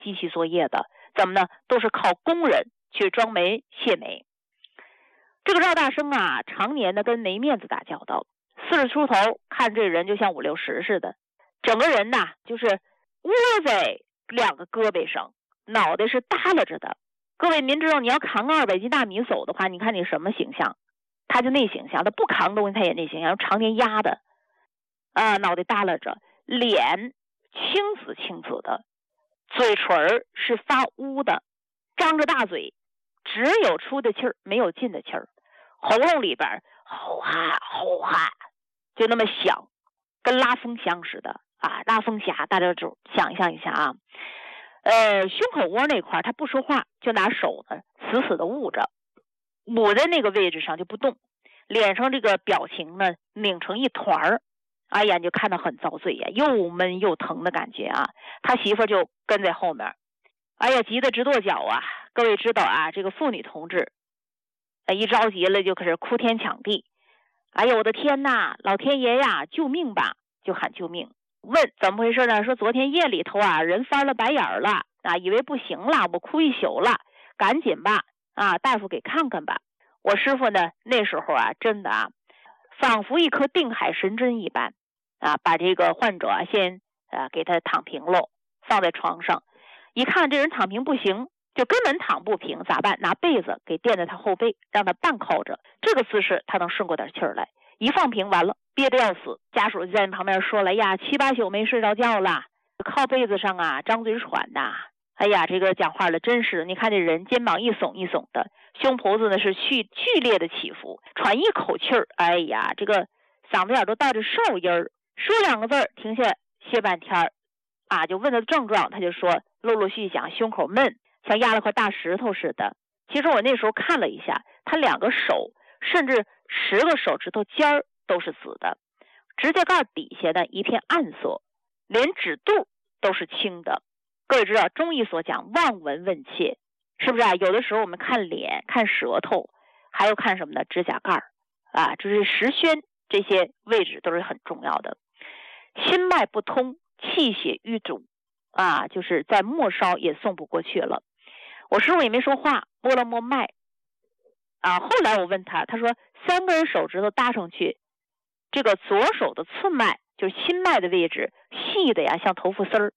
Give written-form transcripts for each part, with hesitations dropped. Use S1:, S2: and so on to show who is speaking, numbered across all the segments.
S1: 机器作业的，怎么呢？都是靠工人去装煤卸煤。这个赵大生啊，常年的跟煤面子打交道，40出头，看这人就像50、60似的，整个人呐就是窝在2个胳膊上，脑袋是耷拉着的。各位您知道，你要扛个200斤大米走的话，你看你什么形象？他就那形象，他不扛东西他也那形象，常年压的脑袋耷拉着，脸青紫的，嘴唇是发乌的，张着大嘴，只有出的气儿没有进的气儿，喉咙里边吼哈吼哈就那么响，跟拉风箱似的啊！拉风匣大家就想象一下啊，胸口窝那块他不说话，就拿手呢死死的捂着，捂在那个位置上就不动，脸上这个表情呢拧成一团儿。哎呀，你就看到很遭罪呀，又闷又疼的感觉啊！他媳妇就跟在后面，哎呀，急得直跺脚啊！各位知道啊，这个妇女同志，一着急了就开始哭天抢地。哎呀，我的天哪，老天爷呀，救命吧！就喊救命。问怎么回事呢？说昨天夜里头啊，人翻了白眼了啊，以为不行了，我哭一宿了，赶紧吧啊，大夫给看看吧。我师傅呢，那时候啊，真的啊，仿佛一颗定海神针一般。把这个患者先给他躺平喽，放在床上，一看这人躺平不行，就根本躺不平，咋办？拿被子给垫在他后背，让他半靠着，这个姿势他能顺过点气儿来。一放平完了，憋得要死，家属就在旁边说了呀，7、8宿没睡着觉了，靠被子上啊，张嘴喘呐。哎呀，这个讲话了，真是你看这人肩膀一耸一耸的，胸脯子呢是剧烈的起伏，喘一口气儿，哎呀，这个嗓子眼都带着哨音儿。说2个字停下歇半天就问他的症状，他就说陆陆续讲胸口闷，像压了块大石头似的。其实我那时候看了一下，他2个手甚至10个手指头尖儿都是紫的，指甲盖底下的一片暗色，连指肚都是青的。各位知道中医所讲望闻问切，是不是啊？有的时候我们看脸看舌头，还要看什么呢？指甲盖就是石宣，这些位置都是很重要的。心脉不通，气血瘀阻就是在末梢也送不过去了。我师傅也没说话，摸了摸脉后来我问他，他说3根手指头搭上去，这个左手的寸脉就是心脉的位置细的呀，像头发丝儿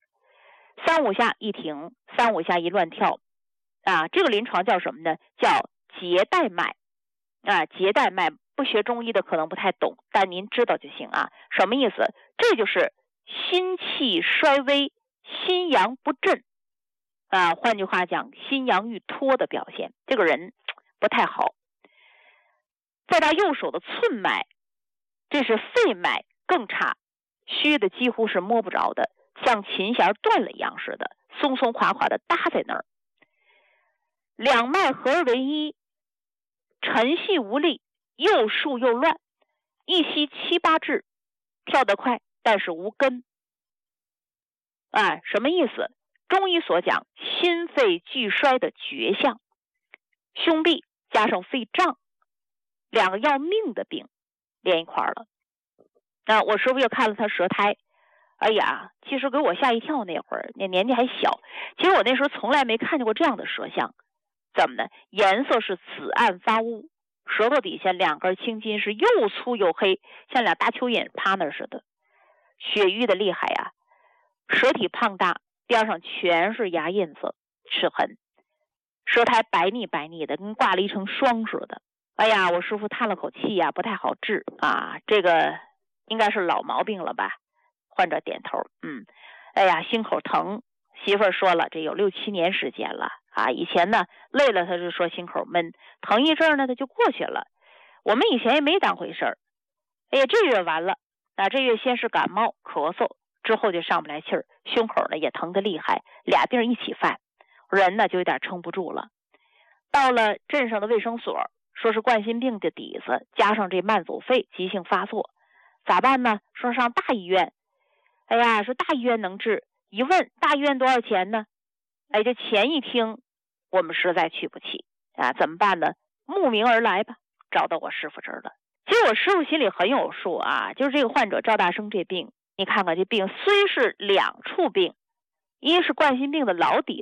S1: ，3、5下一停，3、5下一乱跳这个临床叫什么呢？叫结带脉结带脉。不学中医的可能不太懂，但您知道就行什么意思？这就是心气衰微，心阳不振换句话讲，心阳欲脱的表现，这个人不太好。再到右手的寸脉，这是肺脉更差，虚的几乎是摸不着的，像琴弦断了一样似的，松松垮垮的搭在那儿。2脉合而为一，沉细无力，又竖又乱，一吸7、8至，跳得快，但是无根什么意思？中医所讲心肺俱衰的绝象，胸痹加上肺胀，2个要命的病连一块了。我师傅又看了他舌苔，哎呀，其实给我吓一跳。那会儿那年纪还小，其实我那时候从来没看见过这样的舌象。怎么呢？颜色是紫暗发乌，舌头底下2根青筋是又粗又黑，像俩大蚯蚓趴那似的，血瘀的厉害舌体胖大，边上全是牙印子齿痕，舌苔白腻白腻的，跟挂了一层霜似的。哎呀，我师傅叹了口气不太好治这个应该是老毛病了吧？患者点头，哎呀，心口疼，媳妇儿说了，这有6、7年时间了以前呢累了他就说心口闷，疼一阵呢他就过去了，我们以前也没当回事儿。哎呀，这月完了这月先是感冒咳嗽，之后就上不来气儿，胸口呢也疼得厉害，俩病一起犯，人呢就有点撑不住了。到了镇上的卫生所，说是冠心病的底子，加上这慢阻肺急性发作，咋办呢？说上大医院。哎呀，说大医院能治，一问大医院多少钱呢？这钱一听我们实在去不起怎么办呢？慕名而来吧，找到我师傅这儿了。其实我师傅心里很有数就是这个患者赵大生这病，你看看这病虽是2处病，一是冠心病的老底